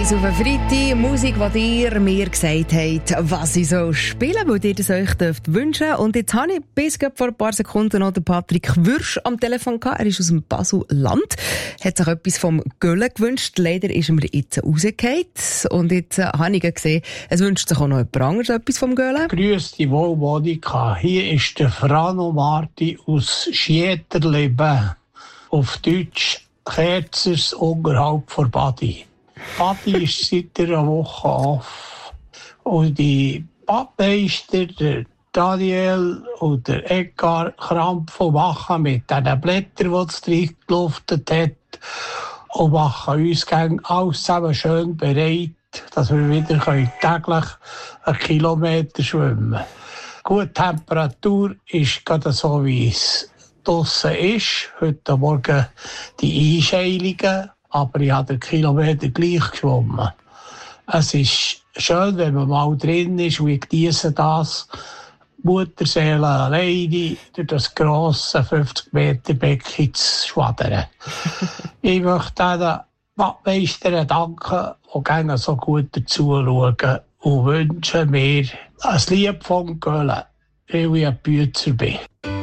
1 auf den Freitag. Musik, die ihr mir gesagt habt, was ich so spielen, weil ihr das euch wünschen dürft. Und jetzt habe ich bis vor ein paar Sekunden noch den Patrick Würsch am Telefon gehabt. Er ist aus dem Basel-Land. Hat sich etwas vom Gölle gewünscht. Leider ist er mir jetzt rausgefallen. Und jetzt habe ich gesehen, es wünscht sich auch noch jemand anderes etwas vom Gölle. Grüß dich wohl, Monika. Hier ist der Frano Marti aus Schieterleben. Auf Deutsch Kerzers unterhalb von Badi. Badi ist seit einer Woche auf. Und die Badmeister, der Daniel und der Edgar Krampf machen mit diesen Blättern, die es reingeluftet hat, und machen uns alles zusammen schön bereit, dass wir wieder täglich 1 Kilometer schwimmen können. Gute Temperatur ist gerade so, wie es draussen ist. Heute Morgen die Einscheilungen, aber ich habe den Kilometer gleich geschwommen. Es ist schön, wenn man mal drin ist, und ich genieße das. Mutterseele alleine durch das grosse 50 Meter Becken zu schwadern. Ich möchte den Badmeistern danken, die gerne so gut dazu schauen, und wünsche mir ein Lied vom Gölle, weil ich ein Bützer bin.